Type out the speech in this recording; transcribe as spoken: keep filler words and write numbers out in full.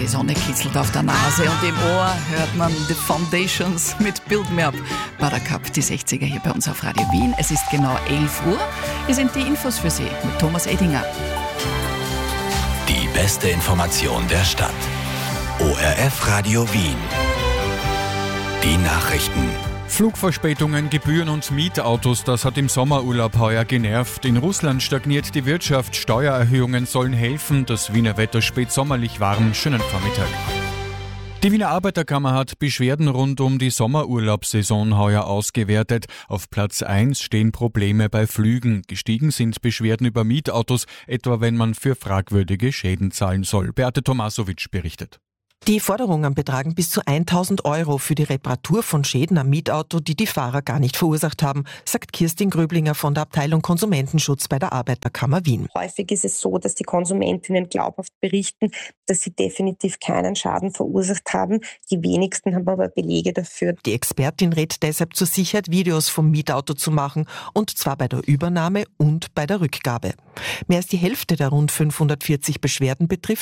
die Sonne kitzelt auf der Nase und im Ohr hört man The Foundations mit Build Me Up. Buttercup, die sechziger hier bei uns auf Radio Wien. Es ist genau elf Uhr. Hier sind die Infos für Sie mit Thomas Edinger. Die beste Information der Stadt. O R F Radio Wien. Die Nachrichten. Flugverspätungen, Gebühren und Mietautos, das hat im Sommerurlaub heuer genervt. In Russland stagniert die Wirtschaft, Steuererhöhungen sollen helfen, das Wiener Wetter spätsommerlich warm. Schönen Vormittag. Die Wiener Arbeiterkammer hat Beschwerden rund um die Sommerurlaubssaison heuer ausgewertet. Auf Platz eins stehen Probleme bei Flügen. Gestiegen sind Beschwerden über Mietautos, etwa wenn man für fragwürdige Schäden zahlen soll. Beate Tomasowitsch berichtet. Die Forderungen betragen bis zu tausend Euro für die Reparatur von Schäden am Mietauto, die die Fahrer gar nicht verursacht haben, sagt Kirstin Gröblinger von der Abteilung Konsumentenschutz bei der Arbeiterkammer Wien. Häufig ist es so, dass die Konsumentinnen glaubhaft berichten, dass sie definitiv keinen Schaden verursacht haben. Die wenigsten haben aber Belege dafür. Die Expertin rät deshalb zur Sicherheit, Videos vom Mietauto zu machen, und zwar bei der Übernahme und bei der Rückgabe. Mehr als die Hälfte der rund fünfhundertvierzig Beschwerden betrifft